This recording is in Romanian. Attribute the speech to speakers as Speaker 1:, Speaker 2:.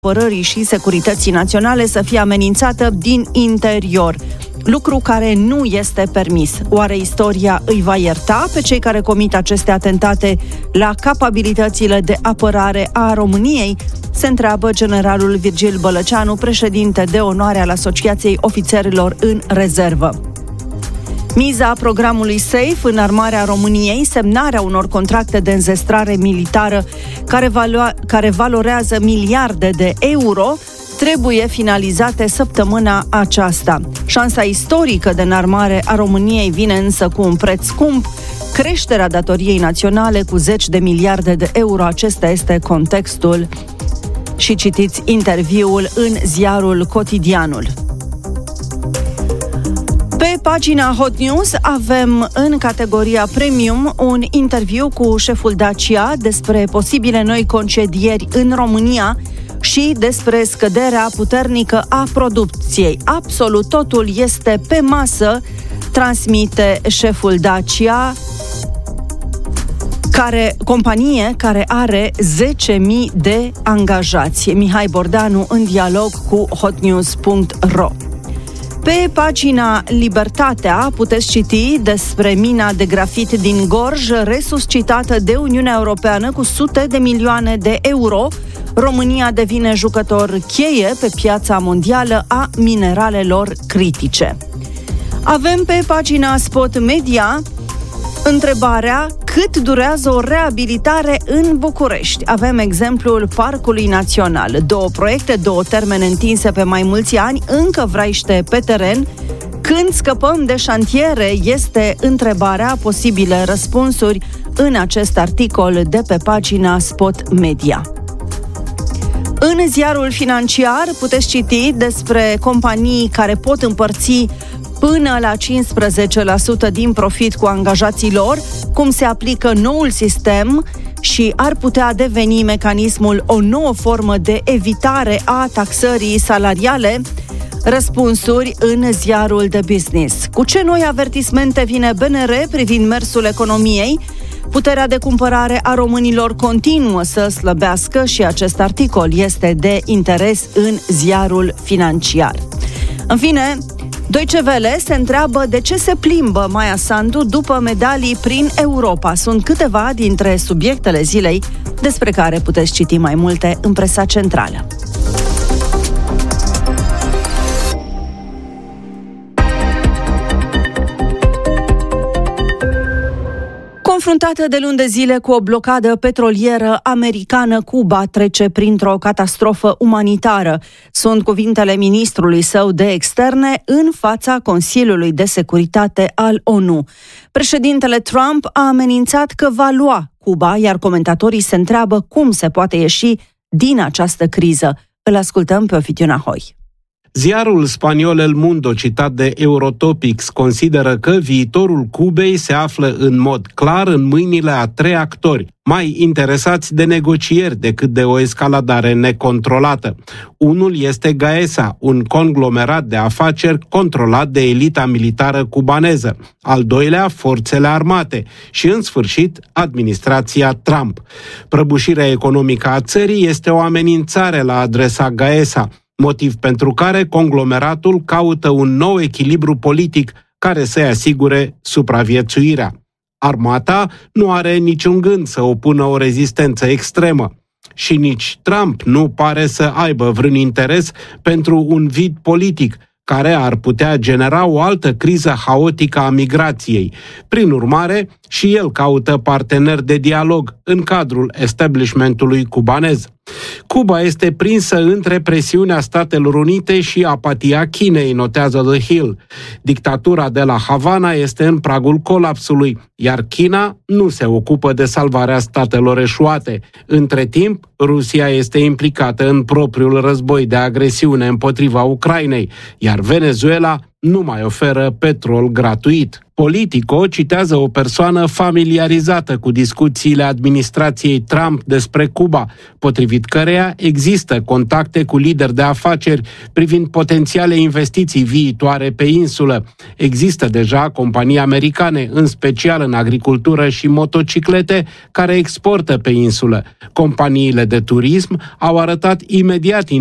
Speaker 1: Apărării și Securității Naționale să fie amenințată din interior, lucru care nu este permis. Oare istoria îi va ierta pe cei care comit aceste atentate la capabilitățile de apărare a României? Se întreabă generalul Virgil Bălăceanu, președinte de onoare al Asociației Ofițerilor în Rezervă. Miza programului SAFE în armarea României, semnarea unor contracte de înzestrare militară care valorează miliarde de euro, trebuie finalizate săptămâna aceasta. Șansa istorică de înarmare a României vine însă cu un preț scump, creșterea datoriei naționale cu 10 de miliarde de euro. Acesta este contextul. Și citiți interviul în ziarul Cotidianul. Pe pagina Hot News avem în categoria Premium un interviu cu șeful Dacia despre posibile noi concedieri în România și despre scăderea puternică a producției. Absolut totul este pe masă, transmite șeful Dacia, companie care are 10.000 de angajați. Mihai Bordanu în dialog cu hotnews.ro. Pe pagina Libertatea puteți citi despre mina de grafit din Gorj, resuscitată de Uniunea Europeană cu sute de milioane de euro. România devine jucător cheie pe piața mondială a mineralelor critice. Avem pe pagina Spot Media întrebarea: cât durează o reabilitare în București? Avem exemplul Parcului Național. 2 proiecte, 2 termene întinse pe mai mulți ani, încă vraiște pe teren. Când scăpăm de șantiere? Este întrebarea. Posibile răspunsuri în acest articol de pe pagina Spot Media. În ziarul Financiar puteți citi despre companii care pot împărți până la 15% din profit cu angajații lor, cum se aplică noul sistem și ar putea deveni mecanismul o nouă formă de evitare a taxării salariale. Răspunsuri în ziarul The Business. Cu ce noi avertismente vine BNR privind mersul economiei? Puterea de cumpărare a românilor continuă să slăbească și acest articol este de interes în ziarul Financiar. În fine, Deutsche Welle se întreabă de ce se plimbă Maia Sandu după medalii prin Europa. Sunt câteva dintre subiectele zilei despre care puteți citi mai multe în presa centrală. Confruntată de luni de zile cu o blocadă petrolieră americană, Cuba trece printr-o catastrofă umanitară. Sunt cuvintele ministrului său de externe în fața Consiliului de Securitate al ONU. Președintele Trump a amenințat că va lua Cuba, iar comentatorii se întreabă cum se poate ieși din această criză. Îl ascultăm pe Ovidiu Nahoi.
Speaker 2: Ziarul spaniol El Mundo, citat de Eurotopics, consideră că viitorul Cubei se află în mod clar în mâinile a 3 actori, mai interesați de negocieri decât de o escaladare necontrolată. Unul este Gaesa, un conglomerat de afaceri controlat de elita militară cubaneză. Al doilea, forțele armate și, în sfârșit, administrația Trump. Prăbușirea economică a țării este o amenințare la adresa Gaesa, motiv pentru care conglomeratul caută un nou echilibru politic care să-i asigure supraviețuirea. Armata nu are niciun gând să opună o rezistență extremă și nici Trump nu pare să aibă vreun interes pentru un vid politic care ar putea genera o altă criză haotică a migrației. Prin urmare, și el caută parteneri de dialog în cadrul establishmentului cubanez. Cuba este prinsă între presiunea Statelor Unite și apatia Chinei, notează The Hill. Dictatura de la Havana este în pragul colapsului, iar China nu se ocupă de salvarea statelor eșuate. Între timp, Rusia este implicată în propriul război de agresiune împotriva Ucrainei, iar Venezuela nu mai oferă petrol gratuit. Politico citează o persoană familiarizată cu discuțiile administrației Trump despre Cuba, potrivit căreia există contacte cu lideri de afaceri privind potențiale investiții viitoare pe insulă. Există deja companii americane, în special în agricultură și motociclete, care exportă pe insulă. Companiile de turism au arătat imediat